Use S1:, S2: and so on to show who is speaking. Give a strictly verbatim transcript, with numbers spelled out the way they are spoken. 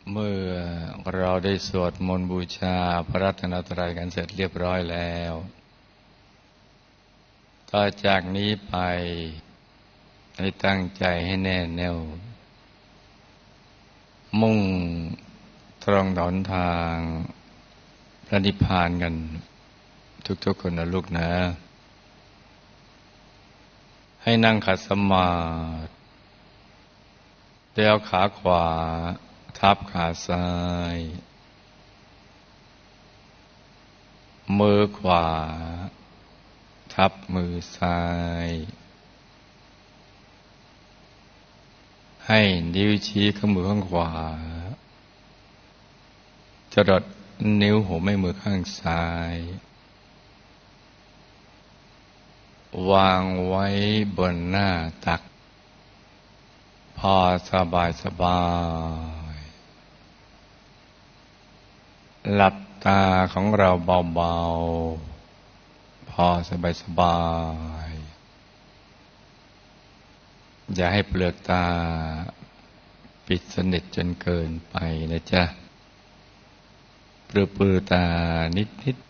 S1: เมื่อเราได้สวดมนต์บูชาพระรัตนตรัยกันเสร็จเรียบร้อยแล้วต่อจากนี้ไปให้ตั้งใจให้แน่แน่วมุ่งตรงหนทางพระนิพพานกันทุกๆคนนะลูกนะให้นั่งขัดสมาธิโดยเอาขาขวาทับขาซ้ายมือขวาทับมือซ้ายให้นิ้วชี้ข้างมือข้างขวาจรดนิ้วหัวแม่มือข้างซ้ายวางไว้บนหน้าตักพอสบายสบายหลับตาของเราเบาๆพอสบายสบายอย่าให้เปลือกตาปิดสนิทจนเกินไปนะจ๊ะปลือๆตานิดๆ